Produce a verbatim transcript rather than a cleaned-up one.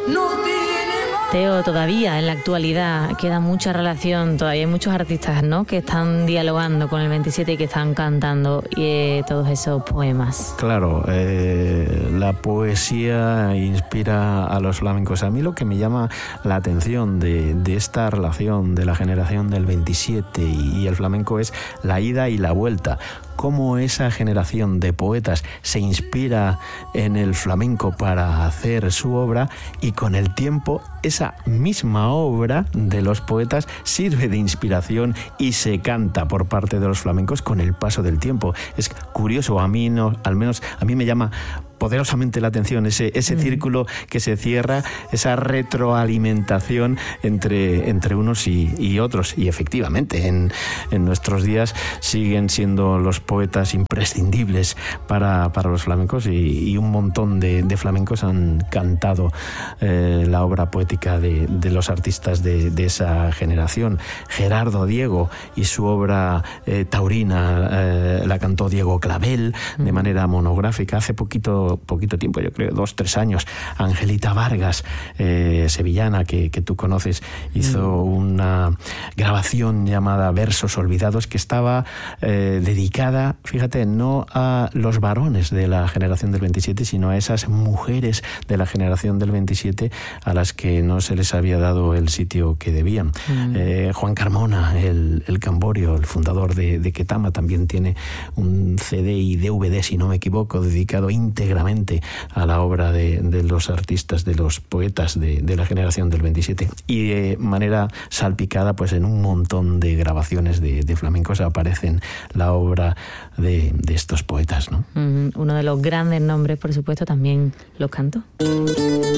Teo, todavía en la actualidad queda mucha relación, todavía hay muchos artistas, ¿no?, que están dialogando con el veintisiete y que están cantando eh, todos esos poemas. Claro, eh, la poesía inspira a los flamencos. A mí lo que me llama la atención de, de esta relación de la generación del veintisiete y, y el flamenco es la ida y la vuelta. Cómo esa generación de poetas se inspira en el flamenco para hacer su obra, y con el tiempo esa misma obra de los poetas sirve de inspiración y se canta por parte de los flamencos con el paso del tiempo. Es curioso, a mí no, al menos a mí me llama poderosamente la atención ese, ese mm. círculo que se cierra, esa retroalimentación entre, entre unos y, y otros. Y efectivamente, en, en nuestros días siguen siendo los poetas imprescindibles para, para los flamencos, y, y un montón de, de flamencos han cantado eh, la obra poética de, de los artistas de, de esa generación. Gerardo Diego y su obra eh, taurina eh, la cantó Diego Clavel mm. de manera monográfica hace poquito poquito tiempo, yo creo dos, tres años. Angelita Vargas, eh, sevillana, que, que tú conoces, hizo mm. una grabación llamada Versos Olvidados, que estaba eh, dedicada, fíjate, no a los varones de la generación del veintisiete, sino a esas mujeres de la generación del veintisiete a las que no se les había dado el sitio que debían. Mm. Eh, Juan Carmona, el, el Camborio, el fundador de, de Ketama, también tiene un C D y D V D, si no me equivoco, dedicado íntegramente a la obra de, de los artistas, de los poetas de, de la generación del veintisiete, y de manera salpicada pues en un montón de grabaciones de, de flamencos aparecen la obra de, de estos poetas, ¿no? Mm, uno de los grandes nombres, por supuesto, también los cantó.